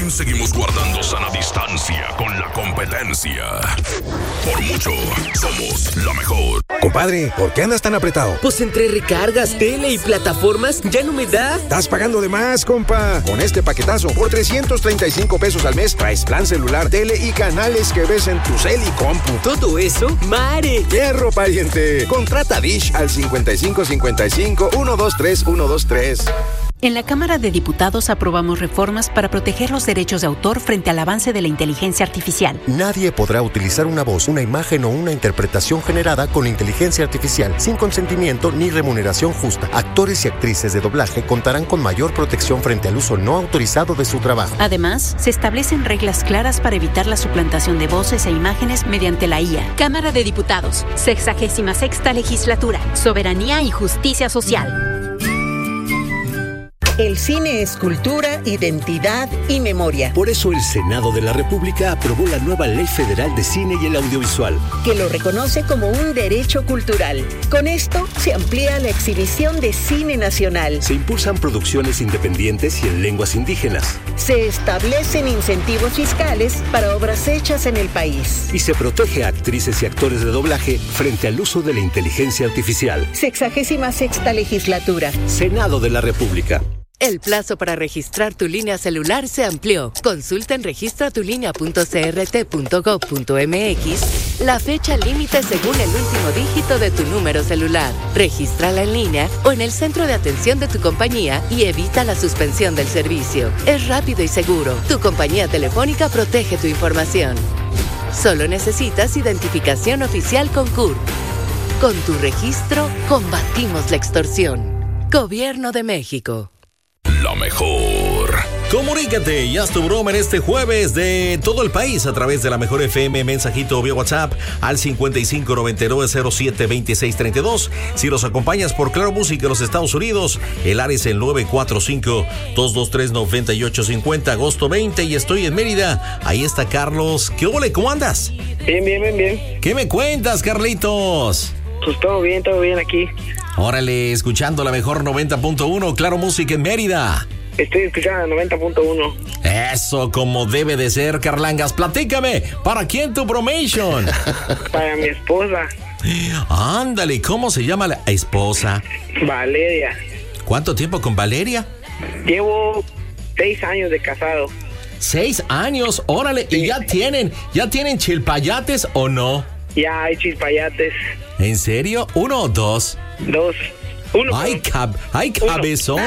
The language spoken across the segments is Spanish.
Martín seguimos guardando sana distancia con la competencia. Por mucho, somos la mejor. Compadre, ¿por qué andas tan apretado? Pues entre recargas, tele y plataformas, ya no me da. Estás pagando de más, compa. Con este paquetazo, por 335 pesos al mes, traes plan celular, tele y canales que ves en tu cel y compu. ¿Todo eso? ¡Mare! ¡Fierro, pariente! Contrata Dish al 5555-123-123. En la Cámara de Diputados aprobamos reformas para proteger los derechos de autor frente al avance de la inteligencia artificial. Nadie podrá utilizar una voz, una imagen o una interpretación generada con inteligencia artificial sin consentimiento ni remuneración justa. Actores y actrices de doblaje contarán con mayor protección frente al uso no autorizado de su trabajo. Además, se establecen reglas claras para evitar la suplantación de voces e imágenes mediante la IA. Cámara de Diputados, 66ª Legislatura, Soberanía y Justicia Social. El cine es cultura, identidad y memoria. Por eso el Senado de la República aprobó la nueva Ley Federal de Cine y el Audiovisual, que lo reconoce como un derecho cultural. Con esto se amplía la exhibición de cine nacional. Se impulsan producciones independientes y en lenguas indígenas. Se establecen incentivos fiscales para obras hechas en el país. Y se protege a actrices y actores de doblaje frente al uso de la inteligencia artificial. 66ª Legislatura. Senado de la República. El plazo para registrar tu línea celular se amplió. Consulta en registratulinea.crt.gov.mx la fecha límite según el último dígito de tu número celular. Regístrala en línea o en el centro de atención de tu compañía y evita la suspensión del servicio. Es rápido y seguro. Tu compañía telefónica protege tu información. Solo necesitas identificación oficial con CURP. Con tu registro, combatimos la extorsión. Gobierno de México. La mejor. Comunícate y haz tu broma en este jueves de todo el país a través de la mejor FM, mensajito vía WhatsApp al 5599-072632. Si nos acompañas por Claro Música en los Estados Unidos, el área es el 945-223-9850, agosto 20, y estoy en Mérida. Ahí está Carlos. ¿Qué ole? ¿Cómo andas? Bien. ¿Qué me cuentas, Carlitos? Pues todo bien aquí. Órale, escuchando la mejor 90.1, Claro Música en Mérida. Estoy escuchando la 90.1. Eso, como debe de ser, Carlangas. Platícame, ¿para quién tu bromation? Para mi esposa. Ándale, ¿cómo se llama la esposa? Valeria. ¿Cuánto tiempo con Valeria? Llevo 6 años de casado. 6 años, órale. Sí. ¿Y ya tienen chilpayates o no? Ya hay chilpayates. ¿En serio? ¿1 o 2? 2. 1. Ay, cabezón.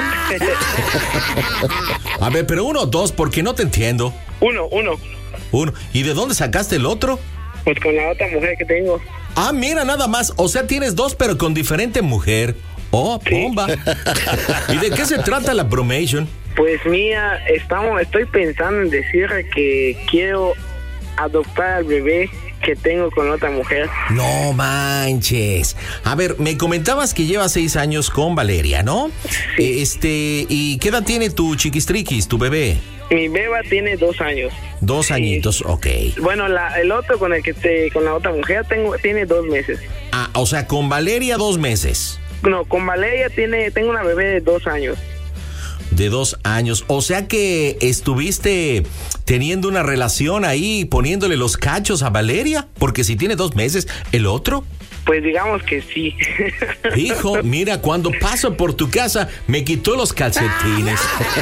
A ver, pero 1 o 2, porque no te entiendo. 1. 1. ¿Y de dónde sacaste el otro? Pues con la otra mujer que tengo. Ah, mira, nada más. O sea, tienes 2, pero con diferente mujer. Oh, bomba. Sí. ¿Y de qué se trata la bromation? Pues mía, estoy pensando en decirle que quiero adoptar al bebé que tengo con otra mujer. No manches. A ver, me comentabas que llevas 6 años con Valeria, ¿no? Sí. ¿Y qué edad tiene tu chiquistriquis, tu bebé? Mi beba tiene 2 años. 2 añitos, ok. Bueno, el otro con la otra mujer tiene 2 meses. Ah, o sea, con Valeria 2 meses. No, con Valeria tengo una bebé de 2 años. De 2 años. O sea que estuviste teniendo una relación ahí, poniéndole los cachos a Valeria. Porque si tiene 2 meses, ¿el otro? Pues digamos que sí. Hijo, mira, cuando paso por tu casa, me quitó los calcetines.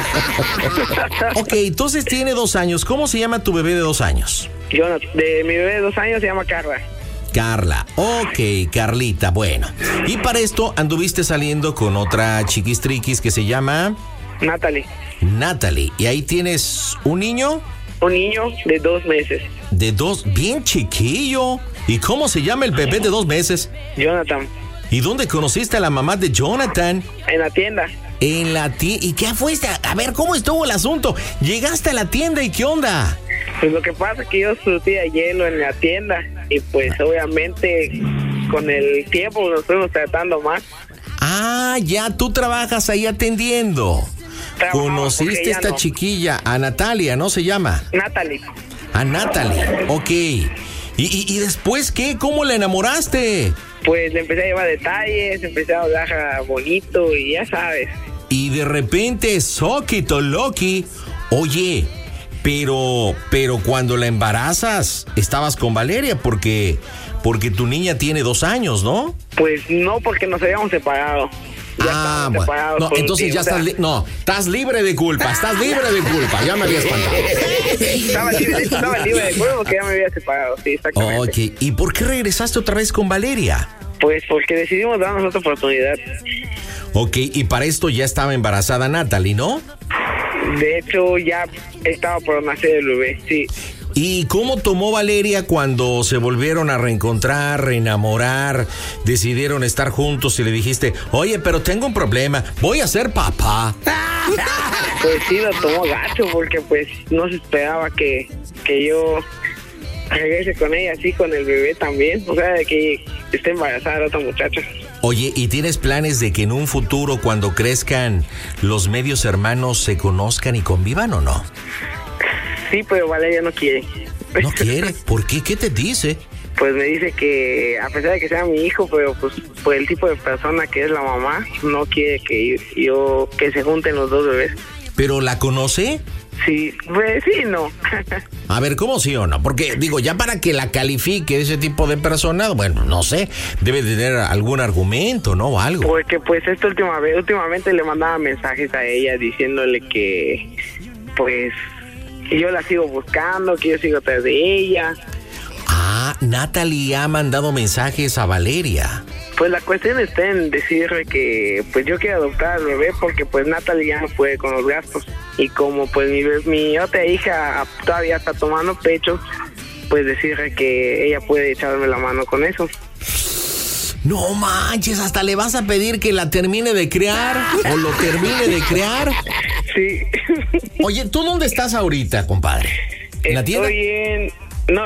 Ok, entonces tiene 2 años. ¿Cómo se llama tu bebé de 2 años? Mi bebé de 2 años se llama Carla. Carla, ok, Carlita, bueno. Y para esto anduviste saliendo con otra chiquistriquis que se llama... Natalie. ¿Y ahí tienes un niño? Un niño de 2 meses. Bien chiquillo. ¿Y cómo se llama el bebé de 2 meses? Jonathan. ¿Y dónde conociste a la mamá de Jonathan? En la tienda. ¿Y qué fuiste? A ver, ¿cómo estuvo el asunto? Llegaste a la tienda y ¿qué onda? Pues lo que pasa es que yo surtía hielo en la tienda y pues obviamente con el tiempo nos fuimos tratando más. Ah, ya tú trabajas ahí atendiendo. Conociste a esta chiquilla, a Natalia, ¿no se llama? Natalie. A Natalie, ok. ¿Y después qué? ¿Cómo la enamoraste? Pues le empecé a llevar detalles, empecé a hablar bonito y ya sabes. Y de repente, Soquito Loki, oye, Pero cuando la embarazas, estabas con Valeria porque tu niña tiene 2 años, ¿no? Pues no, porque nos habíamos separado. Bueno. No, entonces ya estás libre de culpa, ya me había espantado. Estaba libre de culpa porque ya me había separado, sí, exactamente. Ok, ¿y por qué regresaste otra vez con Valeria? Pues porque decidimos darnos otra oportunidad. Ok, y para esto ya estaba embarazada Natalie, ¿no? De hecho, ya estaba por nacer el bebé, sí. ¿Y cómo tomó Valeria cuando se volvieron a reencontrar, reenamorar, decidieron estar juntos y le dijiste, oye, pero tengo un problema, voy a ser papá? Pues sí, lo tomó gacho porque pues no se esperaba que yo regrese con ella así, con el bebé también, o sea, de que esté embarazada la otra muchacha. Oye, ¿y tienes planes de que en un futuro, cuando crezcan, los medios hermanos se conozcan y convivan o no? Sí, pero Valeria no quiere. ¿No quiere? ¿Por qué? ¿Qué te dice? Pues me dice que a pesar de que sea mi hijo, pero pues por el tipo de persona que es la mamá, no quiere que se junten los dos bebés. ¿Pero la conoce? Sí, pues sí, no. A ver, ¿cómo sí o no? Porque, digo, ya para que la califique ese tipo de persona, bueno, no sé, debe tener algún argumento, ¿no? O algo. Porque, pues, últimamente le mandaba mensajes a ella diciéndole que, pues, yo la sigo buscando, que yo sigo atrás de ella. Ah, Natalie ha mandado mensajes a Valeria. Pues la cuestión está en decirle que pues yo quiero adoptar al bebé porque pues Natalie ya no puede con los gastos. Y como pues mi otra hija todavía está tomando pecho, pues decirle que ella puede echarme la mano con eso. No manches, ¿hasta le vas a pedir que la termine de criar o lo termine de criar? Sí. Oye, ¿tú dónde estás ahorita, compadre? ¿En la tienda? No.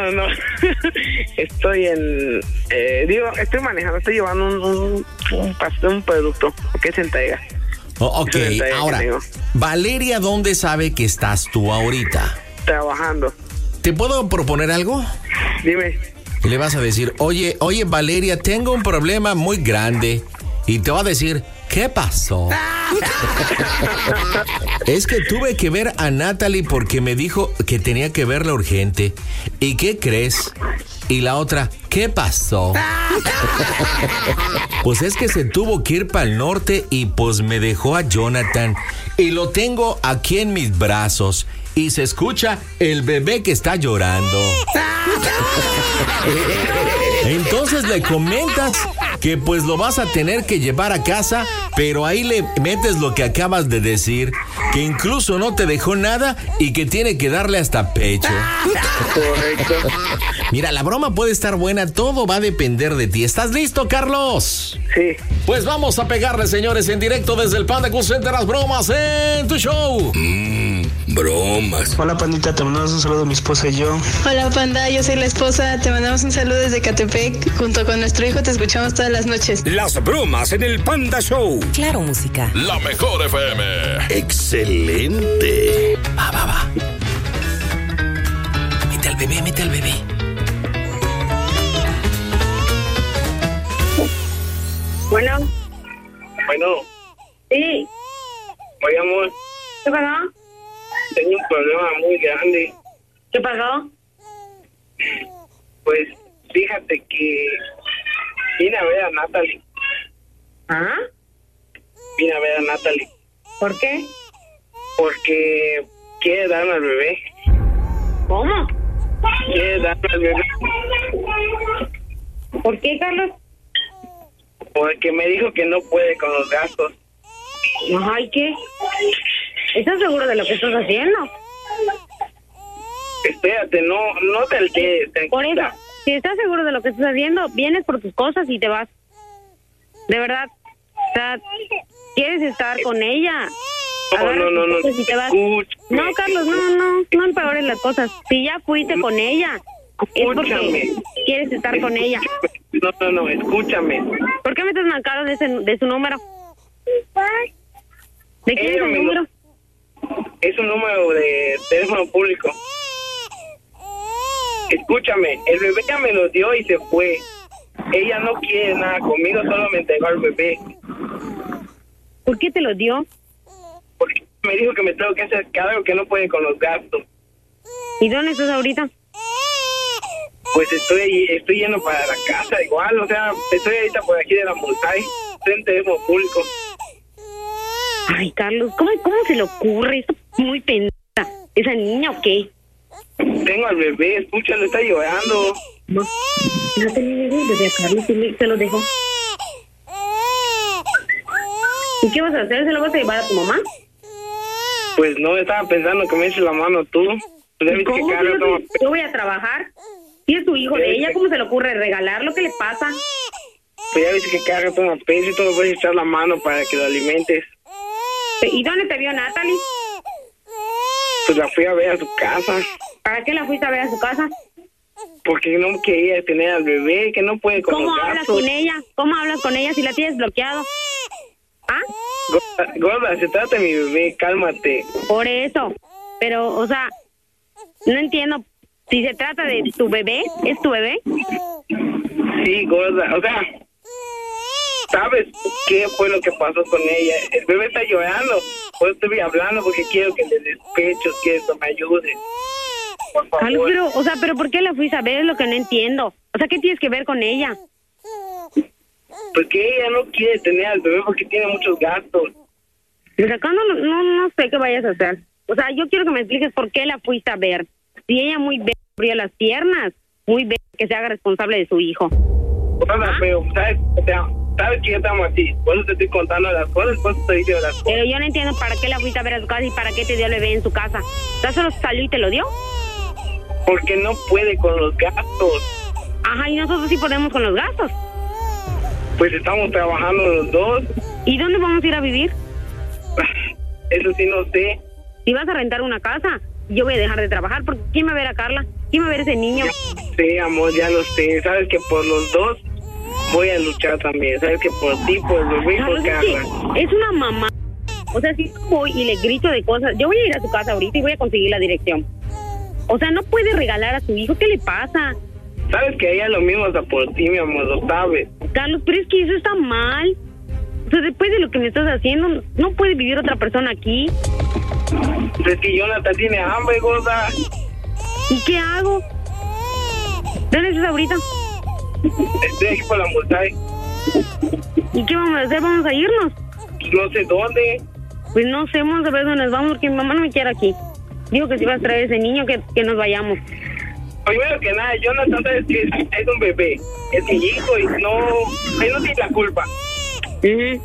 Estoy estoy manejando, estoy llevando un producto que se entrega. Ok, ahora, Valeria, ¿dónde sabe que estás tú ahorita? Trabajando. ¿Te puedo proponer algo? Dime. Le vas a decir, oye, Valeria, tengo un problema muy grande. Y te va a decir, ¿qué pasó? Es que tuve que ver a Natalie porque me dijo que tenía que verla urgente. ¿Y qué crees? Y la otra, ¿qué pasó? Pues es que se tuvo que ir para el norte y pues me dejó a Jonathan. Y lo tengo aquí en mis brazos. Y se escucha el bebé que está llorando. Entonces le comentas que pues lo vas a tener que llevar a casa, pero ahí le metes lo que acabas de decir, que incluso no te dejó nada y que tiene que darle hasta pecho. Correcto. Mira, la broma puede estar buena, todo va a depender de ti. ¿Estás listo, Carlos? Sí. Pues vamos a pegarle, señores, en directo desde el Panda Cool Center, las bromas en tu show. Bromas. Hola, pandita, te mandamos un saludo a mi esposa y yo. Hola, panda, yo soy la esposa, te mandamos un saludo desde Catepec. Junto con nuestro hijo te escuchamos todas las noches. Las bromas en el Panda Show. Claro, música. La mejor FM. Excelente. Va. Mete al bebé. Bueno. Sí. Oye, amor. ¿Qué pasó? Tengo un problema muy grande. ¿Qué pasó? Pues fíjate que vine a ver a Natalie. ¿Ah? Vine a ver a Natalie. ¿Por qué? Porque quiere darme al bebé. ¿Cómo? Quiere darme al bebé. ¿Por qué, Carlos? Porque me dijo que no puede con los gastos. Ay, ¿qué? ¿Estás seguro de lo que estás haciendo? Espérate, no te alteres. Por eso, si estás seguro de lo que estás haciendo, vienes por tus cosas y te vas. De verdad. O sea, quieres estar con ella. No. Y te vas. No, Carlos, no empeores las cosas. Si ya fuiste con ella, es porque quieres estar con ella. No, escúchame. ¿Por qué me estás marcando de su número? ¿De quién es el número? Es un número de teléfono público. Escúchame, el bebé ya me lo dio y se fue. Ella no quiere nada conmigo, solo me entregó al bebé. ¿Por qué te lo dio? Porque me dijo que me tengo que hacer cargo, que no puede con los gastos. ¿Y dónde estás ahorita? Pues estoy yendo para la casa igual, o sea, estoy ahorita por aquí de la Multay, frente de público. Ay, Carlos, ¿cómo se le ocurre? ¿Es muy pendeja esa niña o qué? Tengo al bebé, escúchalo, está llorando. No tenía bebé a Carlos, se lo dejó. ¿Y qué vas a hacer? ¿Se lo vas a llevar a tu mamá? Pues no, estaba pensando que me eches la mano tú. ¿Cómo? Yo voy a trabajar. Si es tu hijo de ella, ¿cómo se le ocurre regalarlo? ¿Qué le pasa? Pues ya viste que Carlos toma peso y tú me puedes echar la mano para que lo alimentes. ¿Y dónde te vio Natalie? Pues la fui a ver a su casa. ¿Para qué la fuiste a ver a su casa? Porque no quería tener al bebé, que no puede con ¿Cómo los hablas gastos. con ella? ¿Cómo hablas con ella si la tienes bloqueado? ¿Ah? Gorda, se trata de mi bebé, cálmate. Por eso. Pero, o sea, no entiendo. Si se trata de tu bebé, ¿es tu bebé? Sí, gorda, o sea, ¿sabes qué fue lo que pasó con ella? El bebé está llorando, por eso estoy hablando, porque quiero que le des pechos, quiero que me ayude. Por favor. Pero ¿por qué la fuiste a ver? Es lo que no entiendo. O sea, ¿qué tienes que ver con ella? Porque ella no quiere tener al bebé porque tiene muchos gastos. Pues acá no sé qué vayas a hacer. O sea, yo quiero que me expliques por qué la fuiste a ver. Si ella muy bella abrió las piernas, muy bella que se haga responsable de su hijo. Pero, ¿sabes que yo te amo a ti? Por eso te estoy contando las cosas, por eso te diciendo las cosas. Pero yo no entiendo para qué la fuiste a ver a su casa y para qué te dio el bebé en su casa. ¿Ya solo salió y te lo dio? Porque no puede con los gastos. Ajá, y nosotros sí podemos con los gastos. Pues estamos trabajando los dos. ¿Y dónde vamos a ir a vivir? Eso sí no sé. Si vas a rentar una casa, yo voy a dejar de trabajar, porque ¿quién va a ver a Carla? ¿Quién va a ver a ese niño? Sí, amor, ya lo sé. Sabes que por los dos voy a luchar también. Sabes que por ti, por el bebé y por Carla. Es una mamá. O sea, si voy y le grito de cosas, yo voy a ir a su casa ahorita y voy a conseguir la dirección. O sea, no puede regalar a su hijo. ¿Qué le pasa? Sabes que ella lo mismo hasta por ti, mi amor, lo sabes. Carlos, pero es que eso está mal. O sea, después de lo que me estás haciendo, no puede vivir otra persona aquí. Es que Jonathan tiene hambre, gorda. ¿Y qué hago? ¿Dónde estás ahorita? Estoy aquí por la Multay. ¿Y qué vamos a hacer? ¿Vamos a irnos? No sé dónde. Pues no sé, vamos a ver dónde nos vamos, porque mi mamá no me quiere aquí. Digo que si vas a traer ese niño, que nos vayamos. Primero que nada, Jonathan, sabes que es un bebé. Es mi hijo y él no tiene la culpa. Pero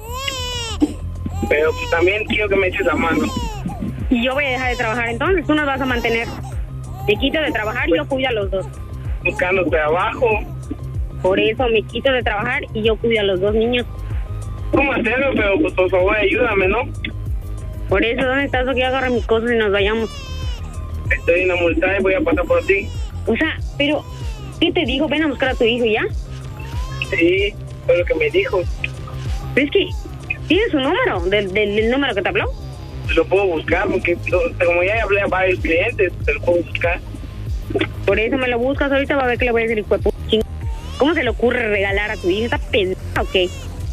pues, también quiero que me eches la mano. Y yo voy a dejar de trabajar, entonces tú nos vas a mantener. Me quito de trabajar y yo cuido a los dos. Buscando trabajo. Por eso me quito de trabajar y yo cuido a los dos niños. ¿Cómo hacerlo? Pero pues por favor ayúdame, ¿no? Por eso, ¿dónde estás? Que yo agarre mis cosas y nos vayamos. Estoy en la multa y voy a pasar por ti. O sea, pero ¿qué te dijo? ¿Ven a buscar a tu hijo ya? Sí, fue lo que me dijo. Pero es que ¿tienes su número? ¿Del número que te habló? Lo puedo buscar porque como ya hablé a varios clientes, te lo puedo buscar. Por eso me lo buscas ahorita, va a ver que le voy a decir, hijo de puta. ¿Cómo se le ocurre regalar a tu hijo? ¿Está pendeja o qué?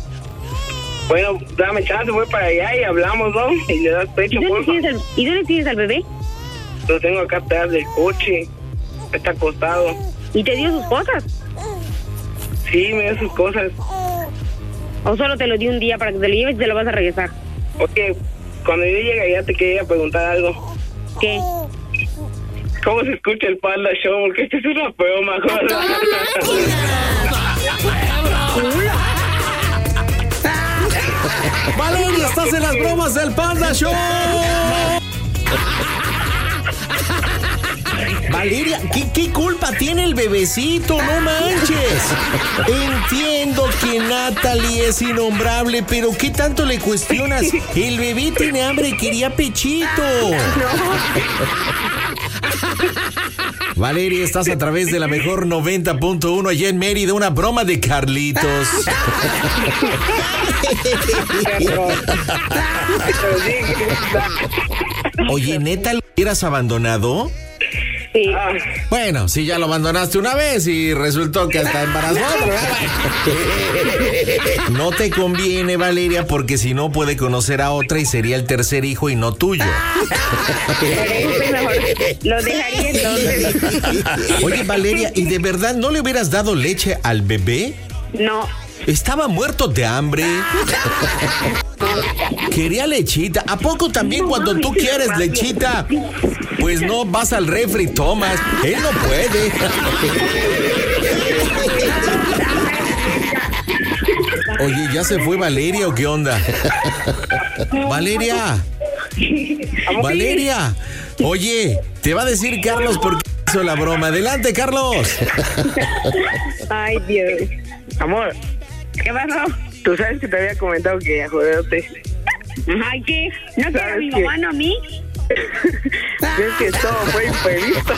Bueno, dame chance, voy para allá y hablamos, ¿no? Y le das pecho, por favor. ¿Y dónde tienes al bebé? Lo tengo acá atrás del coche. Está acostado. ¿Y te dio sus cosas? Sí, me dio sus cosas. ¿O solo te lo di un día para que te lo lleves y te lo vas a regresar? Ok, cuando yo llegue allá te quería preguntar algo. ¿Qué? ¿Cómo se escucha el Panda Show? Porque esto es una broma, Valeria, estás en las bromas del Panda Show. Valeria, ¿qué culpa tiene el bebecito? No manches. Entiendo que Natalie es innombrable, pero ¿qué tanto le cuestionas? El bebé tiene hambre y quería pechito. Valeria, estás a través de la mejor 90.1 allá en Mérida, una broma de Carlitos. Oye, ¿neta lo hubieras abandonado? Sí. Bueno, si ya lo abandonaste una vez y resultó que hasta embarazado. No te conviene, Valeria, porque si no puede conocer a otra y sería el tercer hijo y no tuyo. Mejor lo dejaría entonces. Oye, Valeria, ¿y de verdad no le hubieras dado leche al bebé? No. Estaba muerto de hambre. Quería lechita. ¿A poco también cuando tú quieres lechita? Pues no, vas al refri y tomas. Él no puede. Oye, ¿ya se fue Valeria o qué onda? Valeria. Valeria. Oye, te va a decir Carlos por qué hizo la broma. Adelante, Carlos. Ay, Dios. Amor. ¿Qué pasó? Tú sabes que te había comentado que joderote. Ay, ¿qué? ¿No será mi mamá, no a mí? Es que todo fue imprevisto.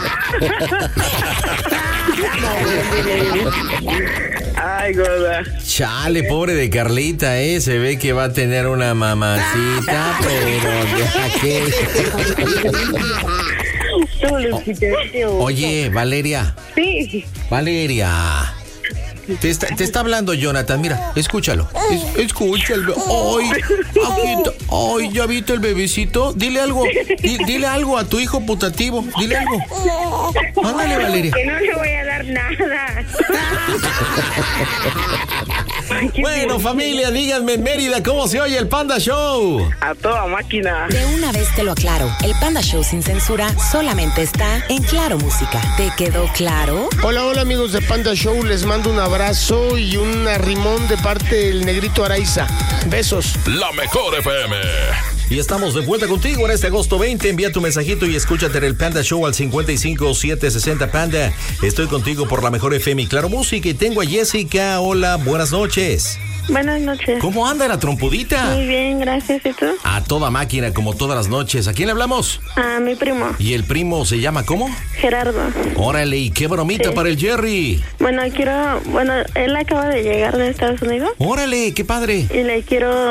Ay, gorda. Chale, pobre de Carlita, se ve que va a tener una mamacita, pero ya que... Oye, Valeria. Sí. Valeria. Te está hablando Jonathan, mira, escúchalo. Escúchalo. Ay, ¿ya viste el bebecito? Dile algo. Dile algo a tu hijo putativo. Dile algo. Ándale, Valeria. Que no le voy a dar nada. Bueno, familia, díganme en Mérida, ¿cómo se oye el Panda Show? A toda máquina. De una vez te lo aclaro, el Panda Show sin censura solamente está en Claro Música. ¿Te quedó claro? Hola amigos de Panda Show, les mando un abrazo y un arrimón de parte del Negrito Araiza. Besos. La Mejor FM. Y estamos de vuelta contigo en este agosto 20. Envía tu mensajito y escúchate en el Panda Show al 55760 Panda. Estoy contigo por La Mejor FM y Claro Música. Y tengo a Jessica. Hola, buenas noches. Buenas noches. ¿Cómo anda la trompudita? Muy bien, gracias. ¿Y tú? A toda máquina, como todas las noches. ¿A quién le hablamos? A mi primo. ¿Y el primo se llama cómo? Gerardo. Órale, ¿y qué bromita para el Jerry? Bueno, él acaba de llegar de Estados Unidos. Órale, qué padre. Y me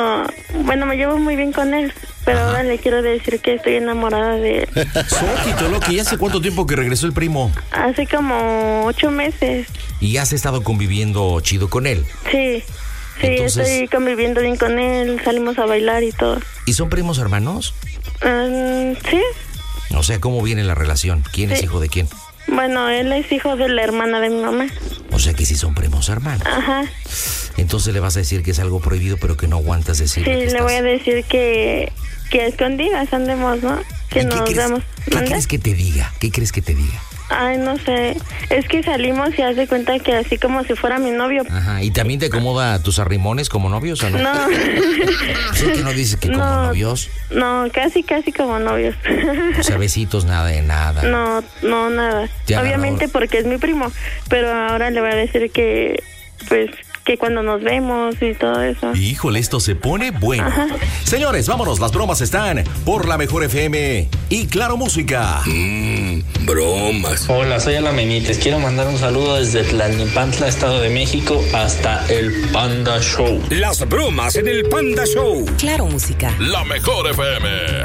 llevo muy bien con él. Pero ahora le quiero decir que estoy enamorada de él. Soquito, Loki, ¿y hace cuánto tiempo que regresó el primo? Hace como 8 meses. ¿Y has estado conviviendo chido con él? Sí. Sí, entonces, estoy conviviendo bien con él, salimos a bailar y todo. ¿Y son primos hermanos? Sí. O sea, ¿cómo viene la relación? ¿Quién es hijo de quién? Bueno, él es hijo de la hermana de mi mamá. O sea que sí son primos hermanos. Ajá. Entonces le vas a decir que es algo prohibido, pero que no aguantas decir. Sí, le voy a decir que escondidas andemos, ¿no? Que nos damos. ¿Qué crees que te diga? ¿Qué crees que te diga? Ay, no sé. Es que salimos y haz de cuenta que así como si fuera mi novio. Ajá. ¿Y también te acomoda tus arrimones como novios o no? No. ¿Sí que no dices que como novios? No, casi como novios. O sea, besitos, nada de nada. No, nada. Obviamente porque es mi primo. Pero ahora le voy a decir que, pues, que cuando nos vemos y todo eso. Híjole, esto se pone bueno. Ajá. Señores, vámonos, las bromas están por La Mejor FM y Claro Música. Bromas. Hola, soy Ala Memites. Quiero mandar un saludo desde Tlalnepantla, Estado de México, hasta el Panda Show. Las bromas en el Panda Show. Claro Música. La Mejor FM.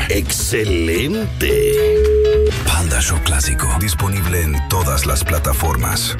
Excelente. Panda Show Clásico. Disponible en todas las plataformas.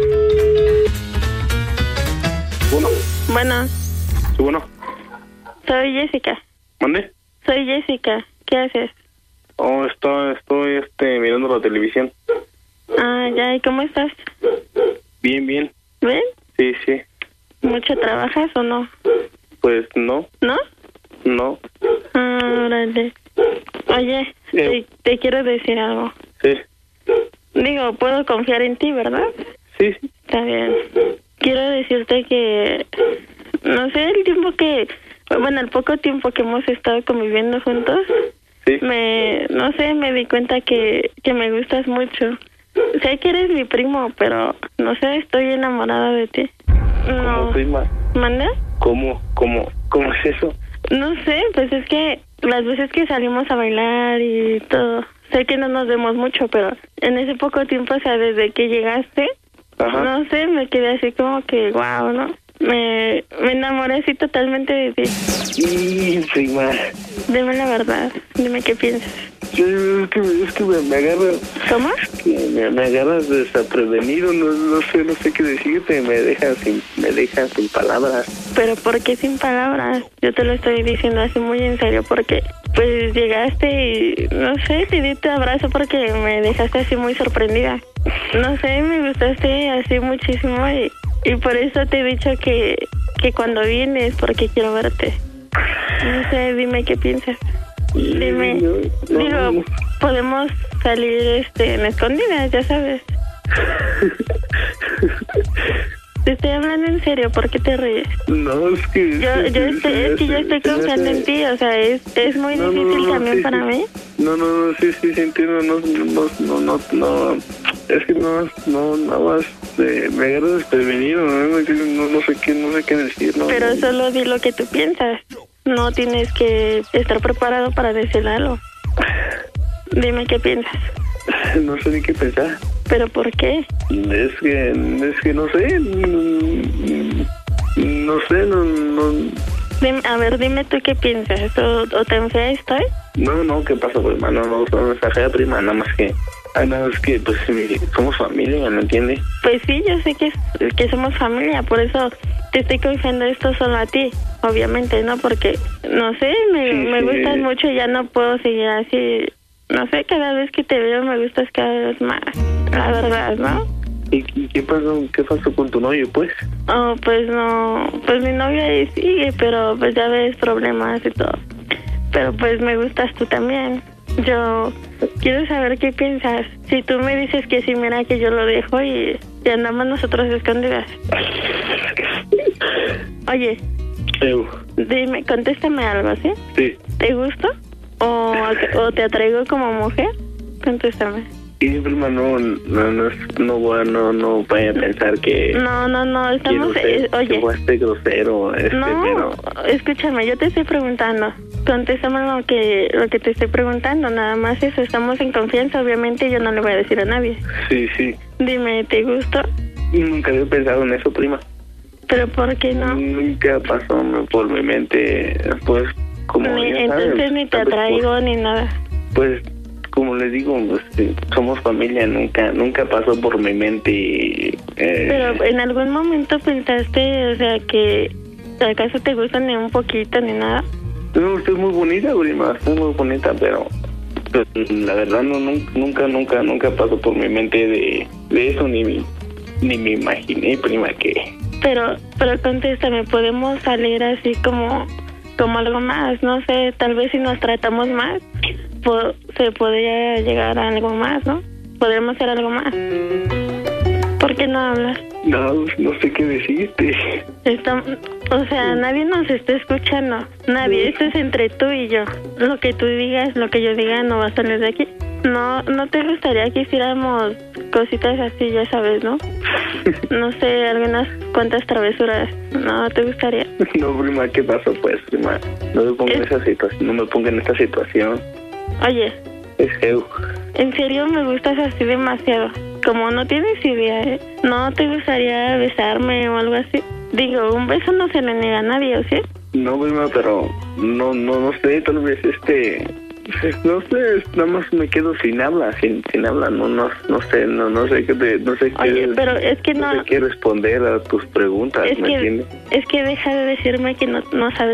Bueno. Bueno. Soy Jessica. ¿Mande? Soy Jessica. ¿Qué haces? Oh, estoy mirando la televisión. Ah, ya. ¿Y cómo estás? Bien. ¿Bien? Sí. ¿Mucho trabajas o no? Pues no. ¿No? No. Ah, órale. Oye, te quiero decir algo. Sí. Digo, puedo confiar en ti, ¿verdad? Sí. Está bien. Quiero decirte que, no sé, el poco tiempo que hemos estado conviviendo juntos, sí. me di cuenta que me gustas mucho. Sé que eres mi primo, pero, no sé, estoy enamorada de ti. ¿Cómo, prima? ¿Manda? ¿Cómo es eso? No sé, pues es que las veces que salimos a bailar y todo, sé que no nos vemos mucho, pero en ese poco tiempo, o sea, desde que llegaste... Ajá. No sé, me quedé así como que wow, ¿no? Me enamoré así totalmente de ti. Sí, prima. Dime la verdad, dime qué piensas. Es que me agarras. ¿Cómo? Me agarras desprevenido, no sé qué decirte, me dejas sin palabras. Pero ¿por qué sin palabras? Yo te lo estoy diciendo así muy en serio, porque pues llegaste y no sé, te di tu abrazo porque me dejaste así muy sorprendida. No sé, me gustaste así muchísimo y por eso te he dicho que cuando vienes, porque quiero verte. No sé, dime qué piensas. Dime, digo, podemos salir en escondidas, ya sabes. Te estoy hablando en serio, ¿por qué te ríes? No, es que... Yo estoy confiando en ti, o sea, es muy difícil también para mí. No, sí, entiendo, no, es que no, nada más, me agarro desprevenido, no sé qué decir, no. Pero solo di lo que tú piensas, no tienes que estar preparado para decir algo. Dime qué piensas. No sé ni qué pensar. ¿Pero por qué? Es que no sé. No sé, no. Dime, a ver, dime tú qué piensas. ¿O te enfea estoy? No, ¿qué pasa, prima? No está fea, prima, nada más que pues somos familia, ¿me entiendes? Pues sí, yo sé que somos familia, por eso te estoy confiando esto solo a ti, obviamente, ¿no? Porque, no sé, me gustas mucho y ya no puedo seguir así. No sé, cada vez que te veo me gustas cada vez más, la verdad, ¿no? ¿Y qué pasó con tu novio, pues? Oh, pues no, pues mi novio ahí sigue, pero pues ya ves problemas y todo. Pero pues me gustas tú también. Yo quiero saber qué piensas. Si tú me dices que sí, mira que yo lo dejo y andamos nosotros escondidas. Oye, dime, contéstame algo, ¿sí? Sí. ¿Te gusto? ¿O te atraigo como mujer? Contéstame. Sí, prima, no vaya a pensar que... No, estamos... oye... Que fuiste grosero, no, pero... escúchame, yo te estoy preguntando. Contéstame lo que te estoy preguntando, nada más eso. Estamos en confianza, obviamente yo no le voy a decir a nadie. Sí. Dime, ¿te gustó? Nunca había pensado en eso, prima. ¿Pero por qué no? Nunca pasó por mi mente, pues, como... Entonces ni te atraigo ni nada. Pues... Como les digo, pues, somos familia, nunca pasó por mi mente. Pero en algún momento pensaste, o sea, que ¿acaso te gustan ni un poquito ni nada? No, usted es muy bonita, prima, es muy bonita, pero la verdad nunca pasó por mi mente de eso, ni me imaginé, prima, que... Pero contéstame, ¿podemos salir así como algo más? No sé, tal vez si nos tratamos más, se podría llegar a algo más, ¿no? Podríamos hacer algo más. ¿Por qué no hablas? No sé qué decirte. O sea, nadie nos está escuchando. Nadie. Esto es entre tú y yo. Lo que tú digas, lo que yo diga, no va a salir de aquí. No te gustaría que hiciéramos cositas así, ya sabes, ¿no? No sé, algunas cuantas travesuras. ¿No te gustaría? No, prima, ¿qué pasó, pues, prima? No me ponga en esa situación. No me ponga en esta situación. Oye. Es feo. En serio, me gustas así demasiado. Como no tienes idea, ¿eh? ¿No te gustaría besarme o algo así? Digo, un beso no se le niega a nadie, ¿o sí? No, prima, pero no sé, tal vez no sé, nada más me quedo sin habla, sin habla, no sé qué Oye, pero es que no sé qué responder a tus preguntas, ¿me entiendes? Es que deja de decirme que no sabes